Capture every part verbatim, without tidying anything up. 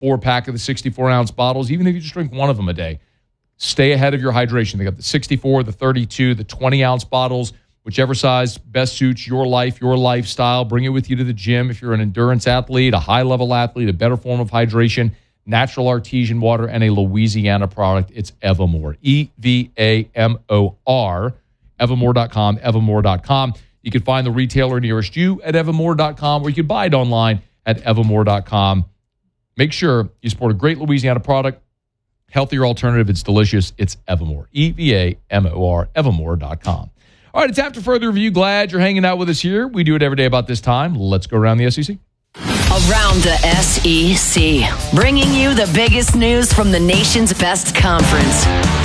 four-pack of the sixty-four ounce bottles, even if you just drink one of them a day. Stay ahead of your hydration. They got the sixty-four, the thirty-two, the twenty ounce bottles, whichever size best suits your life, your lifestyle. Bring it with you to the gym if you're an endurance athlete, a high-level athlete, a better form of hydration, natural artesian water, and a Louisiana product. It's Evamore. E V A M O R. Evamore dot com, Evamore dot com. You can find the retailer nearest you at Evamore dot com, or you can buy it online at Evamore dot com. Make sure you support a great Louisiana product. Healthier alternative. It's delicious. It's Evamore. E V A M O R, Evamore dot com. All right, it's after further review. Glad you're hanging out with us here. We do it every day about this time. Let's go around the S E C. Around the S E C, bringing you the biggest news from the nation's best conference.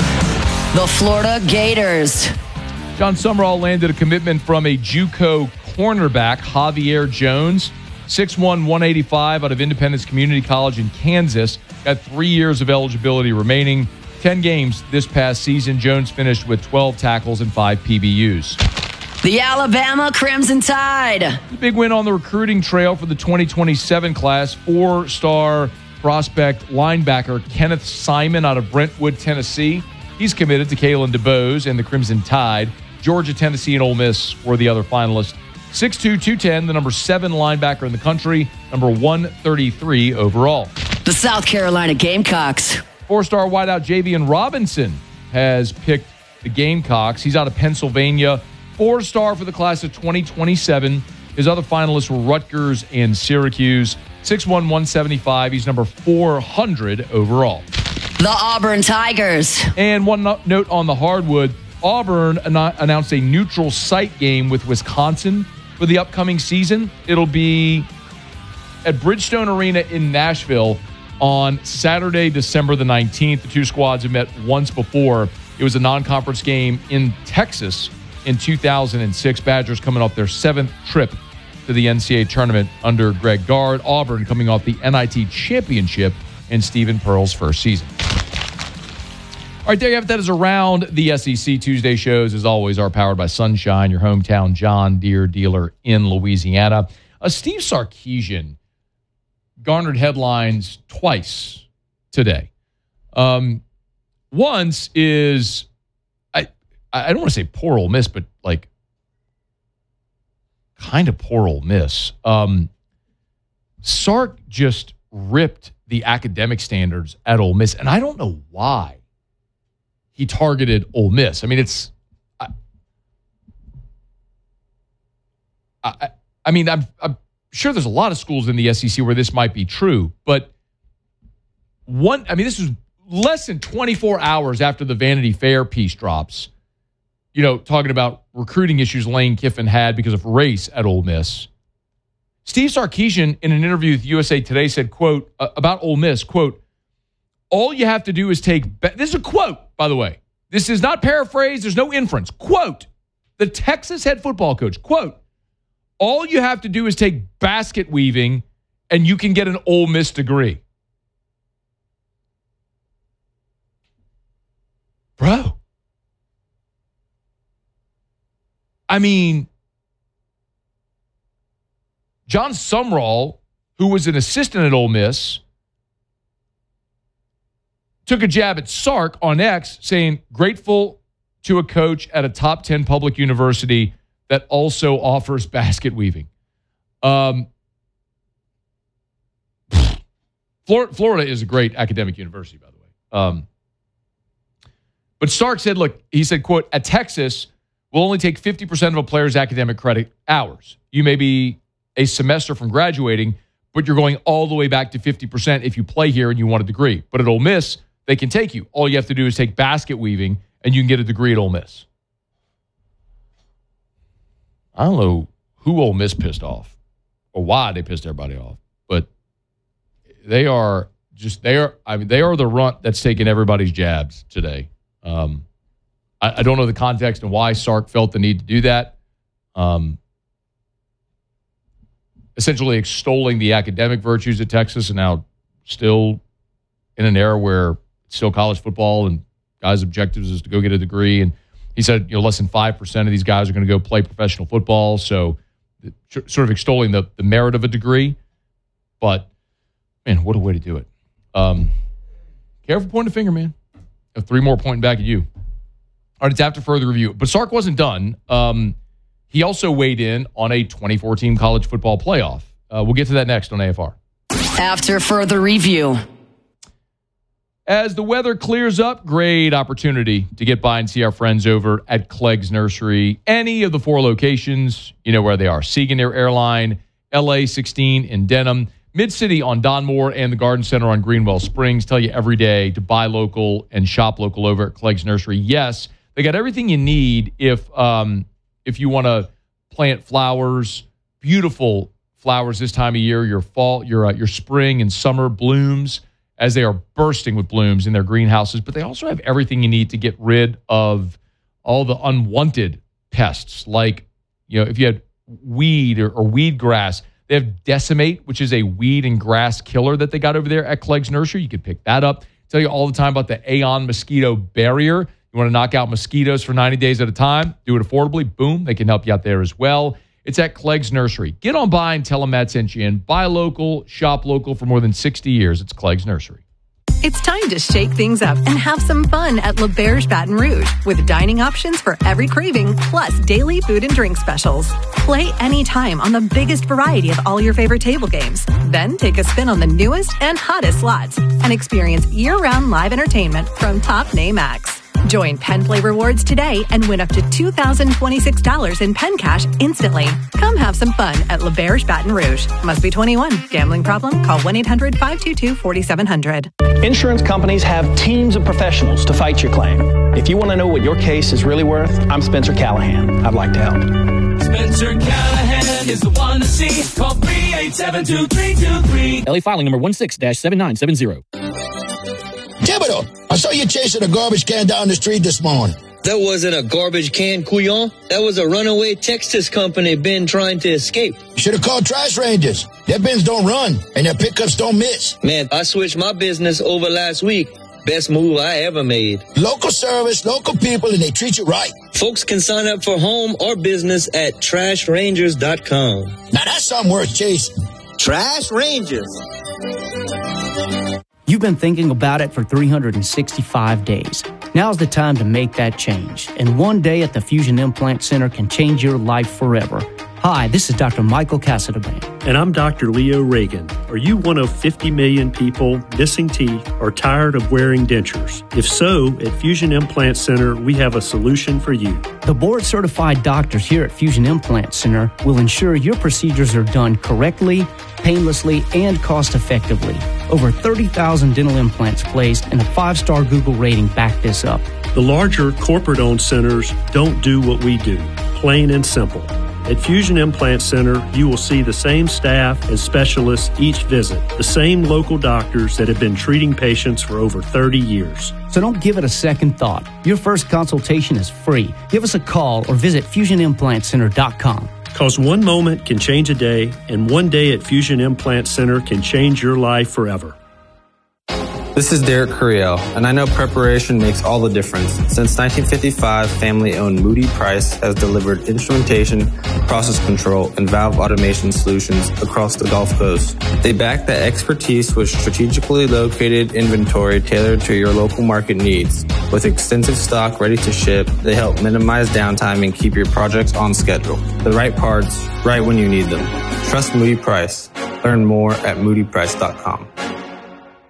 The Florida Gators. John Sumrall landed a commitment from a JUCO cornerback, Javier Jones, six one, one eighty-five, out of Independence Community College in Kansas. Got three years of eligibility remaining. Ten games this past season. Jones finished with twelve tackles and five P B Us. The Alabama Crimson Tide. Big win on the recruiting trail for the twenty twenty-seven class. Four-star prospect linebacker Kenneth Simon out of Brentwood, Tennessee. He's committed to Kalen DeBose and the Crimson Tide. Georgia, Tennessee, and Ole Miss were the other finalists. six two, two ten, the number seven linebacker in the country, number one thirty-three overall. The South Carolina Gamecocks. Four-star wideout Javian Robinson has picked the Gamecocks. He's out of Pennsylvania. Four-star for the class of twenty twenty-seven. His other finalists were Rutgers and Syracuse. six one, one seventy-five. He's number four hundred overall. The Auburn Tigers. And one no- note on the hardwood. Auburn an- announced a neutral site game with Wisconsin for the upcoming season. It'll be at Bridgestone Arena in Nashville on Saturday, December the nineteenth. The two squads have met once before. It was a non-conference game in Texas in two thousand six. Badgers coming off their seventh trip to the N C double A tournament under Greg Gard. Auburn coming off the N I T championship in Stephen Pearl's first season. All right, there you have it. That is Around the S E C. Tuesday shows, as always, are powered by Sunshine, your hometown John Deere dealer in Louisiana. Uh, Steve Sarkisian garnered headlines twice today. Um, once is, I I don't want to say poor Ole Miss, but like kind of poor Ole Miss. Um, Sark just ripped the academic standards at Ole Miss, and I don't know why he targeted Ole Miss. I mean, it's, I, I, I mean, I'm, I'm sure there's a lot of schools in the S E C where this might be true, but one, I mean, this was less than twenty-four hours after the Vanity Fair piece drops, you know, talking about recruiting issues Lane Kiffin had because of race at Ole Miss. Steve Sarkisian, in an interview with U S A Today, said, quote, uh, about Ole Miss, quote, all you have to do is take, ba- this is a quote, by the way. This is not paraphrased. There's no inference. Quote, the Texas head football coach, quote, all you have to do is take basket weaving and you can get an Ole Miss degree. Bro. I mean, John Sumrall, who was an assistant at Ole Miss, took a jab at Sark on X, saying, grateful to a coach at a top ten public university that also offers basket weaving. Um, Florida, Florida is a great academic university, by the way. Um, but Sark said, look, he said, quote, at Texas, we'll only take fifty percent of a player's academic credit hours. You may be a semester from graduating, but you're going all the way back to fifty percent if you play here and you want a degree. But at Ole Miss, they can take you. All you have to do is take basket weaving, and you can get a degree at Ole Miss. I don't know who Ole Miss pissed off or why they pissed everybody off, but they are just, they are, I mean, they are the runt that's taking everybody's jabs today. Um, I, I don't know the context and why Sark felt the need to do that. Um, essentially extolling the academic virtues of Texas, and now still in an era where it's still college football and guys' objectives is to go get a degree. And he said, you know, less than five percent of these guys are going to go play professional football. So sort of extolling the, the merit of a degree. But, man, what a way to do it. Um, careful pointing a finger, man. Three more pointing back at you. All right, it's after further review. But Sark wasn't done. Um, he also weighed in on a twenty fourteen college football playoff. Uh, we'll get to that next on A F R. After further review. As the weather clears up, great opportunity to get by and see our friends over at Clegg's Nursery. Any of the four locations, you know where they are. Siegen Air Airline, L A sixteen in Denham, Mid-City on Don Moore, and the Garden Center on Greenwell Springs. Tell you every day to buy local and shop local over at Clegg's Nursery. Yes, they got everything you need if um, if you want to plant flowers, beautiful flowers this time of year, your fall, your uh, your spring and summer blooms, as they are bursting with blooms in their greenhouses. But they also have everything you need to get rid of all the unwanted pests. Like, you know, if you had weed or, or weed grass, they have Decimate, which is a weed and grass killer that they got over there at Clegg's Nursery. You can pick that up. Tell you all the time about the Aeon Mosquito Barrier. You want to knock out mosquitoes for ninety days at a time? Do it affordably. Boom. They can help you out there as well. It's at Clegg's Nursery. Get on by and tell them Matt sent you in. Buy local, shop local for more than sixty years. It's Clegg's Nursery. It's time to shake things up and have some fun at L'Auberge Baton Rouge with dining options for every craving, plus daily food and drink specials. Play anytime on the biggest variety of all your favorite table games. Then take a spin on the newest and hottest slots and experience year-round live entertainment from top name acts. Join Penn Play Rewards today and win up to two thousand twenty-six dollars in Penn Cash instantly. Come have some fun at L'Auberge Baton Rouge. Must be twenty-one. Gambling problem? Call one eight hundred five two two four seven zero zero. Insurance companies have teams of professionals to fight your claim. If you want to know what your case is really worth, I'm Spencer Callahan. I'd like to help. Spencer Callahan is the one to see. Call three eight seven two three two three. L A filing number one six dash seven nine seven zero. Thibodeau, I saw you chasing a garbage can down the street this morning. That wasn't a garbage can, couillon. That was a runaway Texas company bin trying to escape. You should have called Trash Rangers. Their bins don't run, and their pickups don't miss. Man, I switched my business over last week. Best move I ever made. Local service, local people, and they treat you right. Folks can sign up for home or business at trash rangers dot com. Now that's something worth chasing. Trash Rangers. You've been thinking about it for three hundred sixty-five days. Now's the time to make that change. And one day at the Fusion Implant Center can change your life forever. Hi, this is Doctor Michael Casadaband. And I'm Doctor Leo Reagan. Are you one of fifty million people missing teeth or tired of wearing dentures? If so, at Fusion Implant Center, we have a solution for you. The board-certified doctors here at Fusion Implant Center will ensure your procedures are done correctly, painlessly, and cost-effectively. Over thirty thousand dental implants placed, and a five-star Google rating back this up. The larger corporate-owned centers don't do what we do, plain and simple. At Fusion Implant Center, you will see the same staff and specialists each visit, the same local doctors that have been treating patients for over thirty years. So don't give it a second thought. Your first consultation is free. Give us a call or visit fusion implant center dot com. Because one moment can change a day, and one day at Fusion Implant Center can change your life forever. This is Derek Curiel, and I know preparation makes all the difference. Since nineteen fifty-five, family-owned Moody Price has delivered instrumentation, process control, and valve automation solutions across the Gulf Coast. They back that expertise with strategically located inventory tailored to your local market needs. With extensive stock ready to ship, they help minimize downtime and keep your projects on schedule. The right parts, right when you need them. Trust Moody Price. Learn more at moody price dot com.